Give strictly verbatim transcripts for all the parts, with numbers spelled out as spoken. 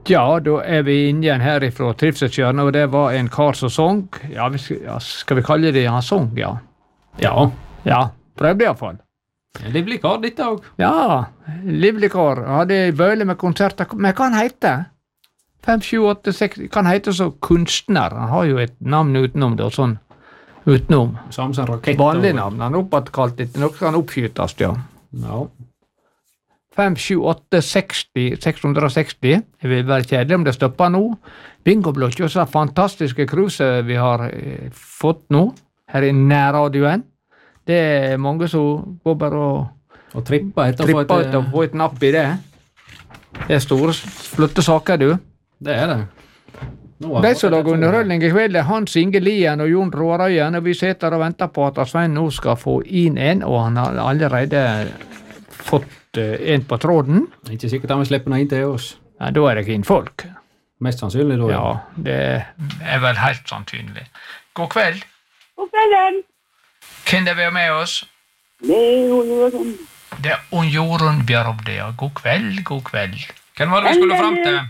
Ja, da er vi inne igjen her ifra Trivselskjøren, og det var en kar som sång. Ja, vi skal, ja, skal vi kalle det han sång, ja? Ja. Ja, prøvde i hvert fall. En livlig kar, ditt òg. Ja, livlig kar. Hadde bøyle med konserter. Men hva han heter? fem, sju, åtte, seks Kan hete så kunstner. Han har jo et navn utenom det, og sånn utenom. Samme som rakett. Vanlig navn. Han er oppkalt etter noe kan oppskytes, ja. Ja. fem, sju, åtte, seksti, seks hundre og seksti. Det vil være kjedelig om det stopper nå. Bingoblokk er så fantastiske cruiser vi har eh, fått nå, her i nærradioen. Det er mange som går bare og Og trippa etter å få tripper et... ut og får et napp i det. Det er store, flotte saker, du. Det er det. Nå De som lager underholdning i kveld er Hans Inge Lien og Jon Rårøyen, og vi sitter og venter på at Svein nå skal få inn en, og han har allerede fått uh, en på tråden. Ikke sikkert han vil slippe noe inn til oss. Ja, da er det kvinnfolk. Mest sannsynlig da. Ja, det er vel helt sannsynlig. God kveld. God kvelden. Hvem er vi med oss? Det er jo Jorunn. Det er Unn Jorunn Bjørhovde, ja. God kveld, god kveld. Hvem var det vi skulle fram til?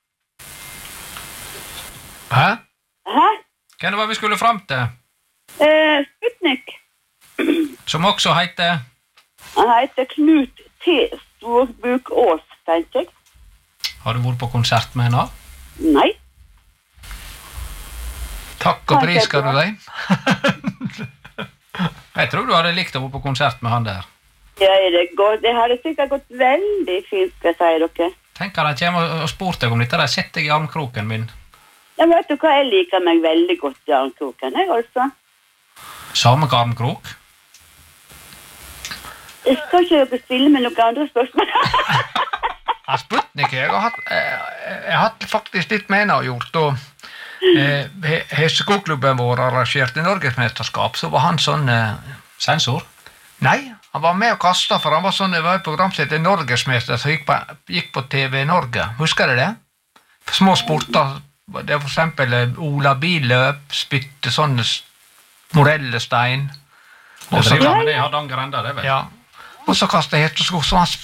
Hæ? Hæ? Hvem var det vi skulle fram til? Eh, Sputnik. Som også heter... Han heter Knut T. Storbuk Ås, tenker jeg. Har du vært på konsert med henne? Nei. Takk og pris skal du deg. Jeg tror du hadde likt å være på konsert med han der. Ja, det, går, det hadde sikkert gått veldig fint, skal jeg si dere. Tenk at han kommer og spurt deg om dette, der setter jeg i armkroken min. Ja, vet du hva, jeg liker meg veldig godt i armkroken, jeg altså. Samme armkrok? Jeg skal ikke dere stille med noen andre spørsmål. Ja, Sputnik, jeg har hatt, jeg, jeg har hatt faktisk litt med henne og gjort, og eh, hestekoklubben vår arrangerte Norgesmesterskap, så var han sånn... Eh, Sensor? nei, han var med og kastet, for han var sånn, det var et program som heter Norgesmester, som gikk på, gikk på T V Norge. Husker du det? For små sporter, det var for eksempel eh, Ola Billøp, spytte sånne s- morellestein. Og Og så, så, men det hadde han grenda, det vet jeg. ja, og så kastet hestesko, så han